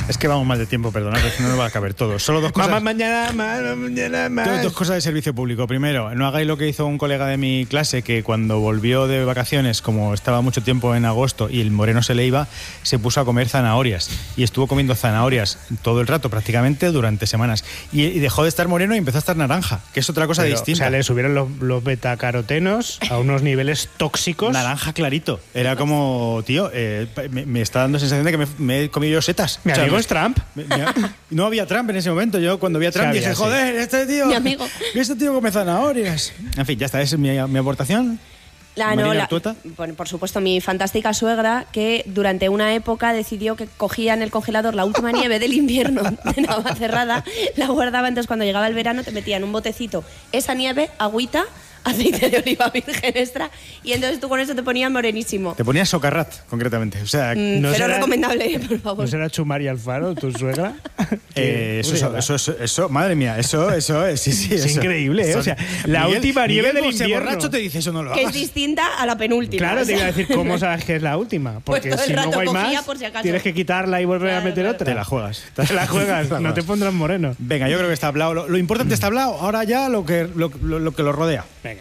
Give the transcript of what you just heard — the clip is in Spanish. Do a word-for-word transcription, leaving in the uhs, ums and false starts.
Es que vamos mal de tiempo, perdonad, que no nos va a caber todo. Solo dos cosas. Más mañana, más mañana, más. Dos, dos cosas de servicio público. Primero, no hagáis lo que hizo un colega de mi clase, que cuando volvió de vacaciones, como estaba mucho tiempo en agosto y el moreno se le iba, se puso a comer zanahorias. Y estuvo comiendo zanahorias todo el rato, prácticamente durante semanas. Y, y dejó de estar moreno y empezó a estar naranja, que es otra cosa Pero, distinta. O sea, le subieron los, los betacarotenos a unos niveles tóxicos. Naranja clarito. Era como, tío, eh, me, me está dando sensación de que me, me he comido yo setas. Mi O sea, amigo me- es Trump. me- me- no había Trump en ese momento. Yo cuando vi a Trump Sí dije, había, sí. joder, este tío... Mi amigo. Este tío come zanahorias. En fin, ya está, esa es mi, mi aportación. La, Marina no, la, Artueta. por, por supuesto, mi fantástica suegra, que durante una época decidió que cogía en el congelador la última nieve del invierno de Navacerrada, la guardaba, entonces cuando llegaba el verano te metía en un botecito esa nieve, agüita, aceite de oliva virgen extra, y entonces tú con eso te ponías morenísimo. Te ponías socarrat, concretamente. O sea, Mm, no pero será- recomendable, por favor. ¿No será Chumari Alfaro, tu suegra? eh, eso, Uy, eso, hola. eso, eso, eso, madre mía, eso, eso, es, sí, sí. Es eso. increíble, ¿eh? Eso- O sea, la última nieve Miguel del Bosé invierno. borracho te dice eso, no lo Que es hagas. distinta a la penúltima. Claro, o te iba a sea. decir, ¿cómo sabes que es la última? Porque Pues todo el si rato luego hay cogía más, por si acaso. tienes que quitarla y volver a Claro, meter claro. otra. Te la juegas. Te la juegas, Te la no te juegas. pondrás moreno. Venga, yo creo que está hablado. Lo, lo importante está hablado, ahora ya lo que lo, lo- lo que lo rodea. Venga.